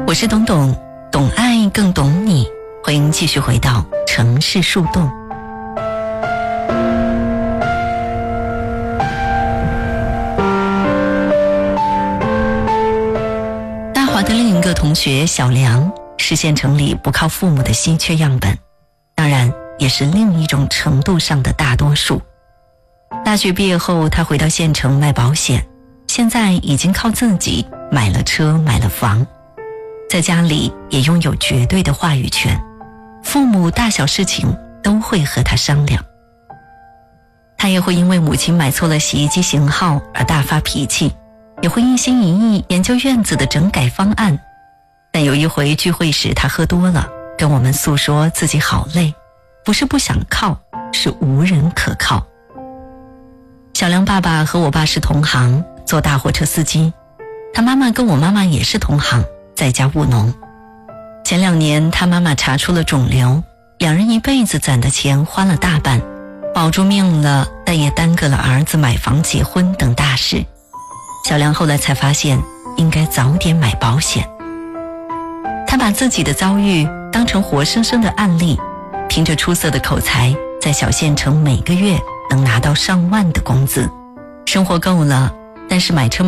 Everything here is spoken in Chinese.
我是董董，懂爱更懂你，欢迎继续回到城市树洞。大华的另一个同学小梁是县城里不靠父母的稀缺样本，当然也是另一种程度上的大多数。大学毕业后，他回到县城卖保险，现在已经靠自己买了车买了房，在家里也拥有绝对的话语权，父母大小事情都会和他商量。他也会因为母亲买错了洗衣机型号而大发脾气，也会一心一意研究院子的整改方案。但有一回聚会时，他喝多了，跟我们诉说自己好累，不是不想靠，是无人可靠。小梁爸爸和我爸是同行，做大货车司机，他妈妈跟我妈妈也是同行，在家务农。前2年他妈妈查出了肿瘤，两人一辈子攒的钱花了大半，保住命了，但也耽搁了儿子买房结婚等大事。小梁后来才发现应该早点买保险。他把自己的遭遇当成活生生的案例，凭着出色的口才，在小县城每个月能拿到上万的工资，生活够了，但是买车